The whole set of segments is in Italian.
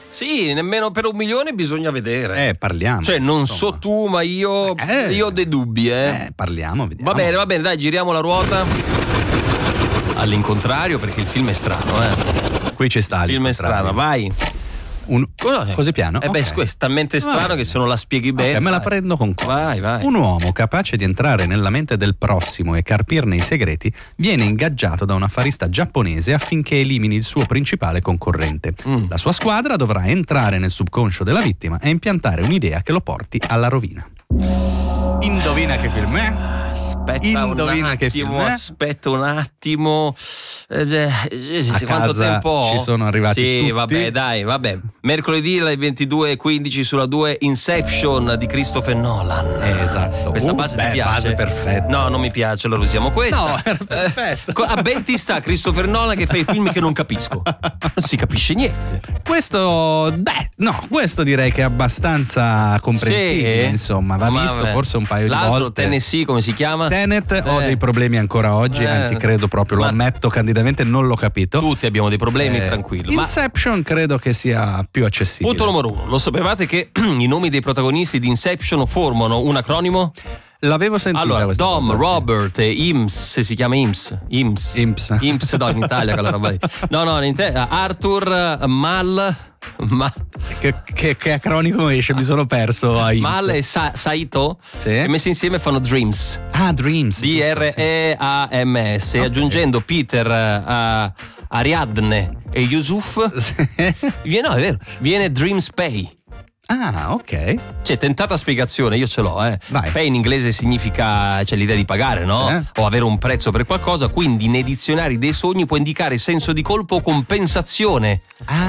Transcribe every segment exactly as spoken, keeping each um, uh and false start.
Sì, nemmeno per un milione bisogna vedere. Eh, parliamo. Cioè, non insomma. so tu, ma io, Eh. io ho dei dubbi, eh. Eh, parliamo, vediamo. Va bene, va bene, dai, giriamo la ruota. All'incontrario, perché il film è strano, eh. Qui ci sta. Il film è strano, vai. Un... Così piano? Eh beh, Ok. è talmente strano che se non la spieghi bene. Ok, me la vai. prendo con calma. Vai, vai. Un uomo capace di entrare nella mente del prossimo e carpirne i segreti viene ingaggiato da un affarista giapponese affinché elimini il suo principale concorrente. Mm. La sua squadra dovrà entrare nel subconscio della vittima e impiantare un'idea che lo porti alla rovina. Indovina che film è? Aspetta Indovina un che attimo, film è? aspetta un attimo. Eh, eh, A quanto casa tempo ho? ci sono arrivati Sì, tutti? vabbè, dai, vabbè. Mercoledì alle ventidue e quindici sulla due Inception di Christopher Nolan. Eh, esatto. Questa Uh, base beh, ti piace? base perfetta. No, non mi piace, allora usiamo questa. No, era perfetto. Eh, co- a ben ti sta Christopher Nolan che fa i film che non capisco. Non si capisce niente. Questo, beh, no, questo direi che è abbastanza comprensibile, Sì? insomma, va Ma visto vabbè. forse un paio di L'altro, volte. Tennessee, come si chiama? Tenet, ho Eh. dei problemi ancora oggi, Eh. anzi credo proprio, lo Ma- ammetto candidamente, non l'ho capito. Tutti abbiamo dei problemi, Eh, tranquillo. Ma Inception credo che sia più accessibile. punto numero uno, lo sapevate che i nomi dei protagonisti di Inception formano un acronimo? L'avevo sentita Allora, questa Dom, cosa, sì. Robert e Ims, se si chiama Ims. Ims. Imps. Imps, no, in Italia quella roba lì. No, no, in te- Arthur, Mal, Ma, Che, che, che acronimo esce? Mi sono perso a Imps. Mal e Sa- Saito, Sì. e messi insieme fanno Dreams. Ah, Dreams. D R E A M S, Ok. aggiungendo Peter, uh, Ariadne e Yusuf, Sì. viene, no, è vero, viene Dreams Pay. Ah, ok. C'è tentata spiegazione, io ce l'ho, eh. Vai. Pay in inglese significa, c'è l'idea di pagare, no? Sì. O avere un prezzo per qualcosa, quindi nei dizionari dei sogni può indicare senso di colpo o compensazione.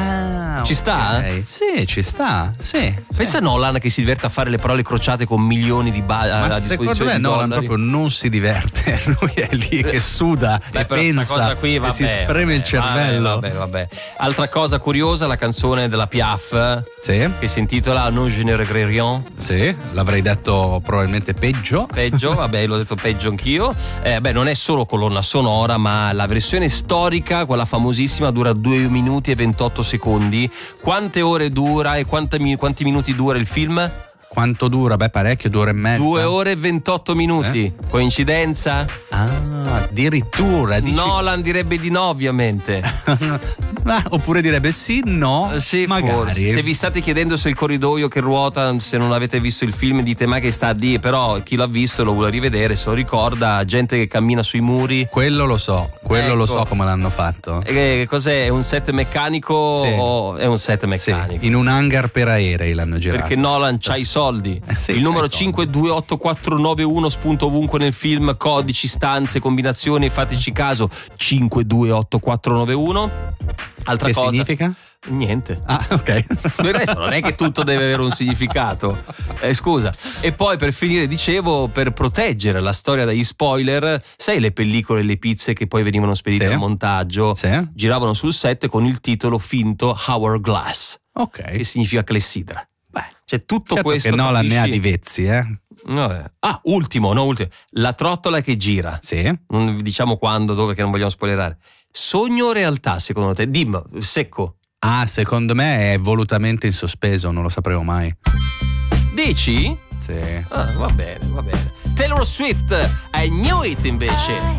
Ah, Ci ok. sta? Sì, ci sta. Sì. Pensa a Nolan che si diverte a fare le parole crociate con milioni di ba- Ma a secondo disposizione me di Nolan dollari. proprio non si diverte, lui è lì che suda Beh, e però sta pensa cosa qui, vabbè, e si spreme vabbè, il cervello. Vabbè, vabbè, vabbè. Altra cosa curiosa, la canzone della Piaf Sì, che si intitola Non je ne regrette rien. sì, l'avrei detto probabilmente peggio. Peggio, vabbè, l'ho detto peggio anch'io. Eh, beh, non è solo colonna sonora, ma la versione storica, quella famosissima, dura due minuti e ventotto secondi. Quante ore dura e quanta mi- quanti minuti dura il film? Quanto dura? Beh, parecchio, due ore e mezza. Due ore e ventotto minuti. Coincidenza? Ah, addirittura. Dici... Nolan direbbe di no, ovviamente. Ah, oppure direbbe sì, no, Eh, Sì, magari. forse. Se vi state chiedendo se il corridoio che ruota, se non avete visto il film, dite ma che sta a dire, però chi l'ha visto e lo vuole rivedere, se lo ricorda, gente che cammina sui muri. Quello lo so, quello Ecco. lo so come l'hanno fatto. E che cos'è? È un set meccanico? Sì. O è un set Sì, meccanico? in un hangar per aerei l'hanno girato. Perché Nolan c'ha i soldi. Eh sì, il c'ha numero i soldi. cinque due otto quattro nove uno spunta ovunque nel film, codici, stanze, combinazioni, fateci caso. cinque due otto quattro nove uno. Altra Che cosa. significa? Niente. Ah, ok. Del resto non è che tutto deve avere un significato. Eh, scusa. E poi per finire dicevo, per proteggere la storia dagli spoiler, sai le pellicole e le pizze che poi venivano spedite Sì. al montaggio? Sì. Giravano sul set con il titolo finto Hourglass, Ok. che significa clessidra. Beh, C'è tutto certo questo. che Nolan ne ha capisci? di vezzi, eh? Vabbè. Ah, ultimo, no, ultimo. La trottola che gira. Sì. Non vi diciamo quando, dove, che non vogliamo spoilerare. Sogno o realtà, secondo te? Dim, secco. Ah, secondo me è volutamente in sospeso, non lo sapremo mai. Dici? Sì. Ah, va bene, va bene. Taylor Swift, I Knew It invece.